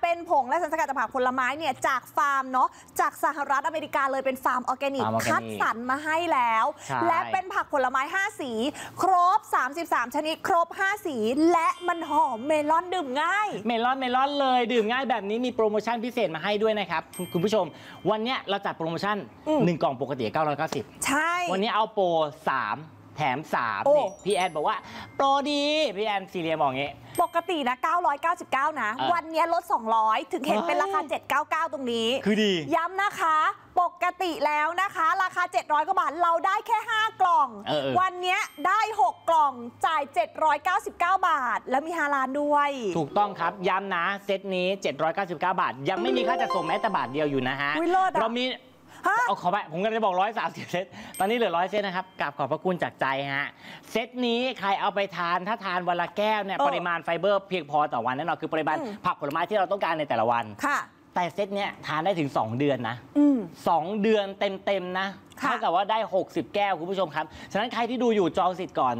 เป็นผงและสารสกัดจากผักผลไม้เนี่ยจากฟาร์มเนาะจากสหรัฐอเมริกาเลยเป็นฟาร์มออร์แกนิกคัดสรรมาให้แล้วและเป็นผักผลไม้5สีครบ33ชนิดครบ5สีและมันหอมเมลอนดื่มง่ายเมลอนเลยดื่มง่ายแบบนี้มีโปรโมชั่นพิเศษมาให้ด้วยนะครับคุณผู้ชมวันนี้เราจัดโปรโมชั่น1กล่องปกติ990ใช่วันนี้เอาโปร3แถม3นี่พี่แอนบอกว่าโปรดีพี่แอนซีเรียบอกงี้ปกตินะ999นะวันนี้ลด200ถึงเห็นเป็นราคา799ตรงนี้คือดีย้ำนะคะปกติแล้วนะคะราคา700กว่าบาทเราได้แค่5กล่องวันนี้ได้6กล่องจ่าย799บาทแล้วมี5 ล้านด้วยถูกต้องครับย้ำนะเซตนี้799บาทยังไม่มีค่าจัดส่งแม้แต่บาทเดียวอยู่นะฮะเรามีเอาขอไปผมก็จะบอก130เซตตอนนี้เหลือ100เซตนะครับกราบขอบพระคุณจากใจฮะเซตนี้ใครเอาไปทานถ้าทานวันละแก้วเนี่ยปริมาณไฟเบอร์เพียงพอต่อวันแน่นอนคือปริมาณผักผลไม้ที่เราต้องการในแต่ละวันแต่เซตเนี้ยทานได้ถึง2 เดือนนะ2 เดือนเต็มๆนะเท่ากับว่าได้60แก้วคุณผู้ชมครับฉะนั้นใครที่ดูอยู่จองสิทธิ์ก่อน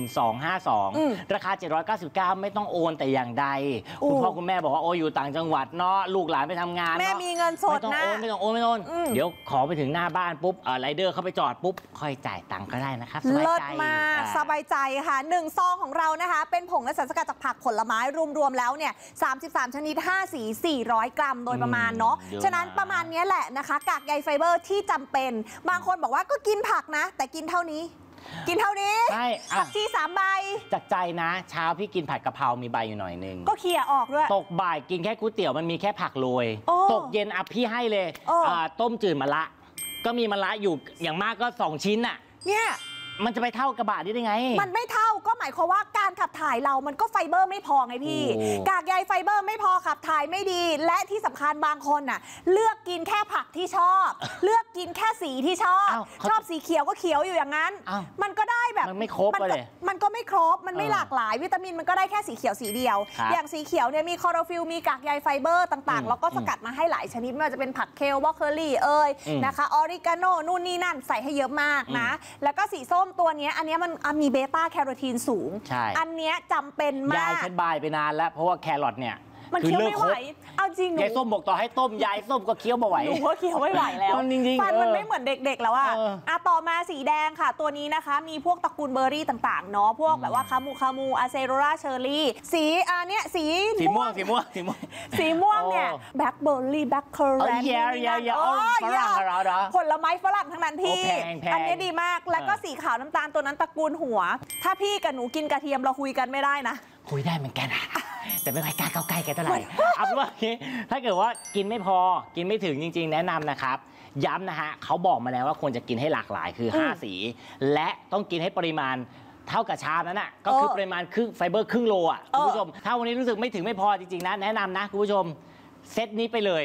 1252ราคา799ไม่ต้องโอนแต่อย่างใดคุณพ่อคุณแม่บอกว่าโอ้อยู่ต่างจังหวัดเนาะลูกหลานไปทำงานแม่มีเงินสดนะไม่ต้องโอนเดี๋ยวขอไปถึงหน้าบ้านปุ๊บไรเดอร์เข้าไปจอดปุ๊บค่อยจ่ายตังค์ก็ได้นะครับสบายใจมากสบายใจค่ะ1ซองของเรานะคะเป็นผงและสารสกัดจากผักผลไม้รวมๆแล้วเนี่ย33ชนิด5สี400 กรัมโดยประมาณเนาะฉะนั้นประมาณนี้แหละนะคะกากใยไฟเบอร์ที่จำเป็นบางคนบอกว่าก็กินผักนะแต่กินเท่านี้ใช่ผักชี3 ใบจากใจนะเช้าพี่กินผัดกะเพรามีใบอยู่หน่อยนึงก็เคี่ยออกด้วยตกบ่ายกินแค่ก๋วยเตี๋ยวมันมีแค่ผักโรยตกเย็นพี่ให้เลยต้มจืดมะระก็มีมะระอยู่อย่างมากก็2 ชิ้นน่ะเนี่ยมันจะไปเท่ากระบะได้ไงมันไม่เท่าก็หมายความว่าการขับถ่ายเรามันก็ไฟเบอร์ไม่พอไงพี่กากใยไฟเบอร์ไม่พอขับถ่ายไม่ดีและที่สำคัญบางคนน่ะเลือกกินแค่ผักที่ชอบเลือกกินแค่สีที่ชอบสีเขียวก็เขียวอยู่อย่างนั้นมันก็ได้แบบมันไม่ครบเลยมันก็ไม่ครบมันไม่หลากหลายวิตามินมันก็ได้แค่สีเขียวสีเดียวอย่างสีเขียวเนี่ยมีคลอโรฟิลมีกากใยไฟเบอร์ต่างๆแล้วก็สกัดมาให้หลายชนิดไม่ว่าจะเป็นผักเคลบรอกโคลีนะคะออริกาโนนู่นนี่นั่นใส่ให้เยอะมากนะแล้วก็สีส้มตัวนี้อันนี้มันมีเบต้าแคโรทีนสูงอันนี้จำเป็นมากยายฉันบายไปนานแล้วเพราะว่าแครอทเนี่ยมันเคี้ยวไม่ไหวเอาจริงยายส้มบอกต่อให้ต้มยายส้มก็เคี้ยวไม่ไหวหนูก็เคี้ยวไม่ไหวแล้วจริงๆฟันมันไม่เหมือนเด็กๆแล้วอะต่อมาสีแดงค่ะตัวนี้นะคะมีพวกตระกูลเบอร์รี่ต่างๆเนาะพวกแบบว่าคามูอาเซโรราเชอร์รี่สีเนี้ยสีม่วงเนี่ยแบล็คเบอร์รี่แบล็คเคอร์แรนผลไม้ฝรั่งทั้งนั้นพี่อันนี้ดีมากแล้วก็สีขาวน้ำตาลตัวนั้นตระกูลหัวถ้าพี่กับหนูกินกระเทียมเราคุยกันไม่ได้นะคุยได้เหมือนกันแต่ไม่ค่อยกล้าเข้าใกล้กันเท่าไหร่เอาเป็นว่าถ้าเกิดว่ากินไม่พอกินไม่ถึงจริงๆแนะนำนะครับย้ำนะฮะเขาบอกมาแล้วว่าควรจะกินให้หลากหลายคือ5สีและต้องกินให้ปริมาณเท่ากับชามนั้นน่ะก็คือปริมาณไฟเบอร์ครึ่งโลอ่ะคุณผู้ชมถ้าวันนี้รู้สึกไม่ถึงไม่พอจริงๆนะแนะนำนะคุณผู้ชมเซตนี้ไปเลย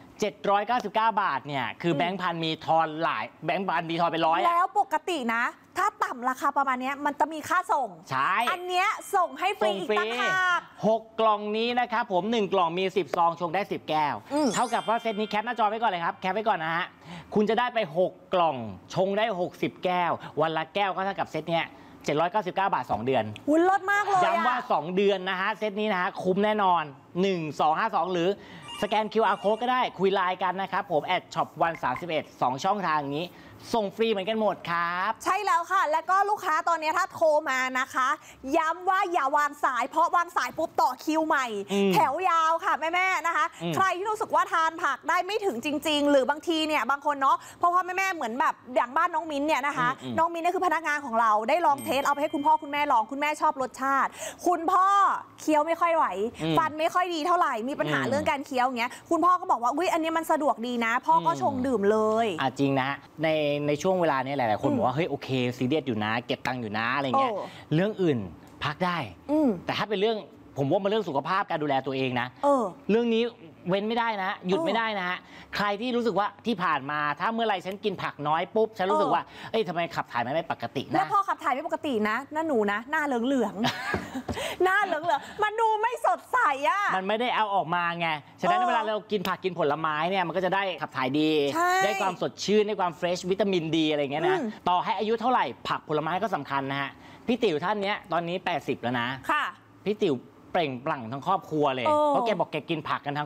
799 บาทเนี่ยคือแบงค์พันมีทอนหลายแบงค์พันมีทอนเป็น100 แล้วปกตินะถ้าต่ำราคาประมาณนี้มันจะมีค่าส่งใช่อันเนี้ยส่งให้ฟรีอีกต่างหาก 6 กล่องนี้นะครับผม1 กล่องมี10 ซองชงได้10 แก้วเท่ากับว่าเซตนี้แคปหน้าจอไว้ก่อนเลยครับแคปไว้ก่อนนะฮะคุณจะได้ไป6 กล่องชงได้60 แก้ววันละแก้วก็เท่ากับเซตเนี้ย799 บาท2 เดือนหุ่นลดมากเลยย้ำว่า2 เดือนนะฮะเซตนี้นะฮะคุ้มแน่นอน1252หรือสแกน QR Code ก็ได้คุยไลน์กันนะครับผม@shop131 2 ช่องทางนี้ส่งฟรีเหมือนกันหมดครับใช่แล้วค่ะแล้วก็ลูกค้าตอนนี้ถ้าโทรมานะคะย้ำว่าอย่าวางสายเพราะวางสายปุ๊บต่อคิวใหม่แถวยาวค่ะแม่ๆนะคะใครที่รู้สึกว่าทานผักได้ไม่ถึงจริงๆหรือบางทีเนี่ยบางคนเนาะเพราะว่าแม่ๆเหมือนแบบอย่างบ้านน้องมิ้นเนี่ยนะคะน้องมิ้นเนี่ยคือพนักงานของเราได้ลองเทสเอาไปให้คุณพ่อคุณแม่ลองคุณแม่ชอบรสชาติคุณพ่อเคี้ยวไม่ค่อยไหวฟันไม่ค่อยดีเท่าไหร่มีปัญหาเรื่องการเคี้ยวอย่างเงี้ยคุณพ่อก็บอกว่าอุ้ยอันนี้มันสะดวกดีนะพ่อก็ชงดื่มเลยจริงนะในช่วงเวลานี้หลายๆคนบอกว่าเฮ้ยโอเคซีเรียสอยู่นะเก็บตังค์อยู่นะอะไรเงี้ยเรื่องอื่นพักได้แต่ถ้าเป็นเรื่องผมว่ามันเรื่องสุขภาพการดูแลตัวเองนะเรื่องนี้เว้นไม่ได้นะหยุดไม่ได้นะฮะใครที่รู้สึกว่าที่ผ่านมาถ้าเมื่อไรฉันกินผักน้อยปุ๊บฉันรู้สึกว่าเอ้ยทำไมขับถ่ายไม่ปกตินะแล้วพอขับถ่ายไม่ปกตินะหนูนะหน้าเหลืองหน้าเหลืองมันดูไม่สดใสอ่ะมันไม่ได้เอาออกมาไงฉะนั้นเวลาเรากินผักกินผลไม้เนี่ยมันก็จะได้ขับถ่ายดีได้ความสดชื่นได้ความเฟรชวิตามินดีอะไรเงี้ยนะต่อให้อายุเท่าไหร่ผักผลไม้ก็สำคัญนะฮะพี่ติ๋วท่านนี้ตอนนี้80แล้วนะค่ะพี่ติ๋วเปล่งปลั่งทั้งครอบครัวเลยเพราะแกบอกแกกินผักกันทั้ง